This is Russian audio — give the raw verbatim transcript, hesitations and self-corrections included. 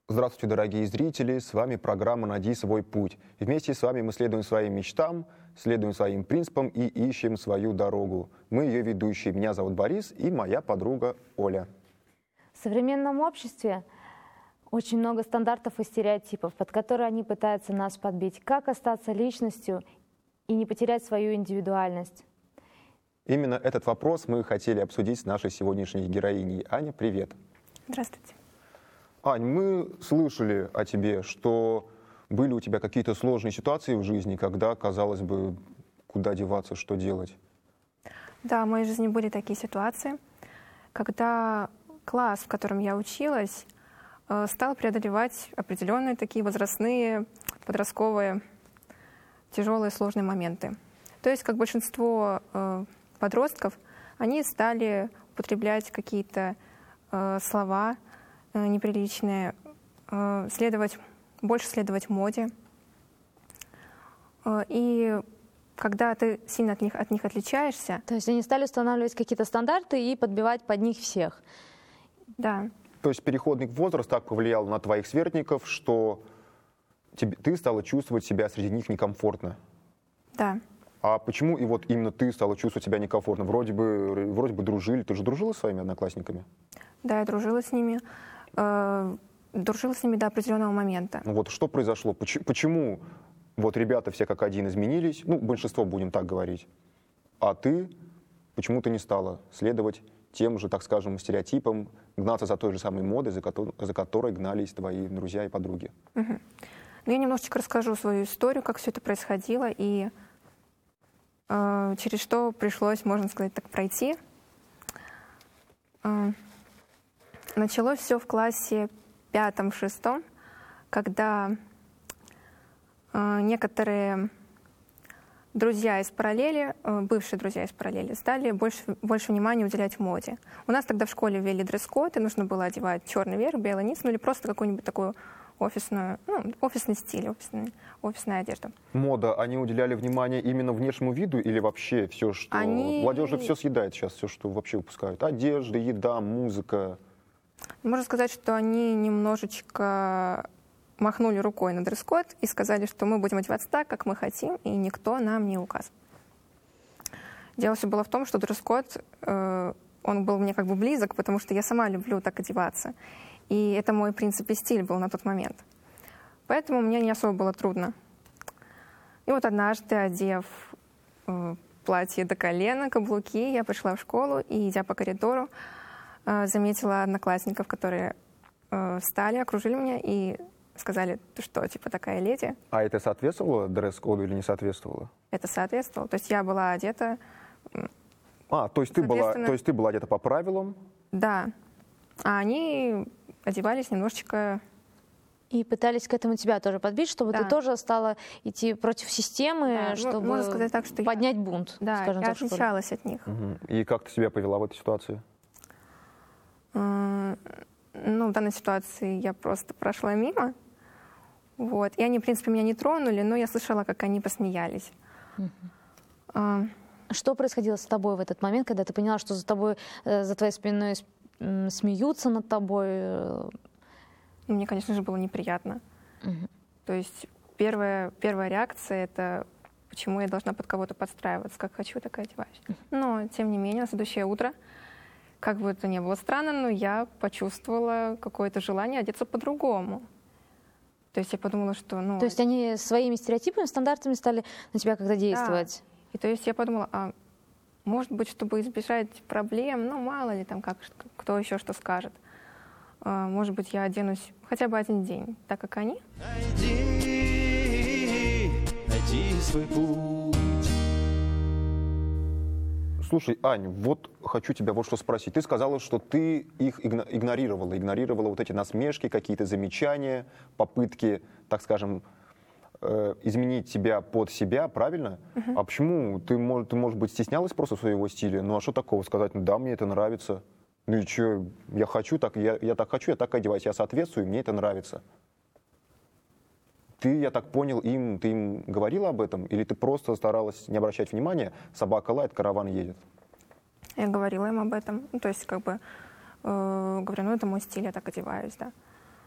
Здравствуйте, дорогие зрители! С вами программа «Найди свой путь». И вместе с вами мы следуем своим мечтам, следуем своим принципам и ищем свою дорогу. Мы ее ведущие. Меня зовут Борис и моя подруга Оля. В современном обществе очень много стандартов и стереотипов, под которые они пытаются нас подбить. Как остаться личностью и не потерять свою индивидуальность? Именно этот вопрос мы хотели обсудить с нашей сегодняшней героиней. Аня, привет! Здравствуйте. Ань, мы слышали о тебе, что были у тебя какие-то сложные ситуации в жизни, когда, казалось бы, куда деваться, что делать? Да, в моей жизни были такие ситуации, когда класс, в котором я училась, стал преодолевать определенные такие возрастные, подростковые, тяжелые, сложные моменты. То есть, как большинство подростков, они стали употреблять какие-то слова неприличные, следовать, больше следовать моде. И когда ты сильно от них, от них отличаешься... То есть они стали устанавливать какие-то стандарты и подбивать под них всех. Да. То есть переходный возраст так повлиял на твоих сверстников, что тебе, ты стала чувствовать себя среди них некомфортно? Да. А почему и вот именно ты стала чувствовать себя некомфортно? Вроде бы, вроде бы дружили. Ты же дружила с своими одноклассниками? Да, я дружила с ними. Дружила с ними до определенного момента. Ну вот что произошло? Почему, почему вот ребята все как один изменились? Ну, большинство, будем так говорить. А ты почему-то не стала следовать тем же, так скажем, стереотипам, гнаться за той же самой модой, за которой, за которой гнались твои друзья и подруги? Угу. Ну, я немножечко расскажу свою историю, как все это происходило и э, через что пришлось, можно сказать, так пройти. Э, Началось все в классе пятом-шестом, когда э, некоторые друзья из параллели, э, бывшие друзья из параллели, стали больше, больше внимания уделять моде. У нас тогда в школе ввели дресс-код, и нужно было одевать черный верх, белый низ, ну или просто какую-нибудь такую офисную, ну, офисный стиль, офисный, офисная одежда. Мода, они уделяли внимание именно внешнему виду или вообще все, что... Они... Молодежь же все съедает сейчас, все, что вообще выпускают. Одежда, еда, музыка... Можно сказать, что они немножечко махнули рукой на дресс-код и сказали, что мы будем одеваться так, как мы хотим, и никто нам не указ. Дело все было в том, что дресс-код, э, он был мне как бы близок, потому что я сама люблю так одеваться. И это мой принцип и стиль был на тот момент. Поэтому мне не особо было трудно. И вот однажды, одев э, платье до колена, каблуки, я пришла в школу и, идя по коридору, заметила одноклассников, которые э, встали, окружили меня и сказали: ты что, типа такая леди? А это соответствовало дресс-коду или не соответствовало? Это соответствовало. То есть я была одета... А, то есть, ты была, то есть ты была одета по правилам? Да. А они одевались немножечко... И пытались к этому тебя тоже подбить, чтобы Да. ты тоже стала идти против системы, Да, чтобы можно сказать так, что поднять я... бунт. Да, скажем я так, что ли. отличалась от них. Угу. И как ты себя повела в этой ситуации? Ну, в данной ситуации я просто прошла мимо. Вот. И они, в принципе, меня не тронули, но я слышала, как они посмеялись. Угу. А... Что происходило с тобой в этот момент, когда ты поняла, что за тобой, за твоей спиной смеются над тобой? Мне, конечно же, было неприятно. Угу. То есть первая, первая реакция — это почему я должна под кого-то подстраиваться, как хочу, так и одеваюсь. Но, тем не менее, на следующее утро, как бы это ни было странно, но я почувствовала какое-то желание одеться по-другому. То есть я подумала, что... Ну, то есть они своими стереотипами, стандартами стали на тебя когда действовать? Да. И то есть я подумала, а может быть, чтобы избежать проблем, ну, мало ли там, как, кто еще что скажет. А, может быть, я оденусь хотя бы один день, так как они. Найди, найди свой путь. Слушай, Ань, вот хочу тебя вот что спросить. Ты сказала, что ты их игнорировала, игнорировала вот эти насмешки, какие-то замечания, попытки, так скажем, э, изменить себя под себя, правильно? Uh-huh. А почему? Ты, может, ты, может быть, стеснялась просто своего стиля? Ну а что такого сказать? Ну да, мне это нравится. Ну и что, я хочу так, я, я так хочу, я так одеваюсь, я соответствую, мне это нравится. Ты, я так понял, им, ты им говорила об этом? Или ты просто старалась не обращать внимания, собака лает, караван едет? Я говорила им об этом. Ну, то есть, как бы, э, говорю, ну, это мой стиль, я так одеваюсь, да.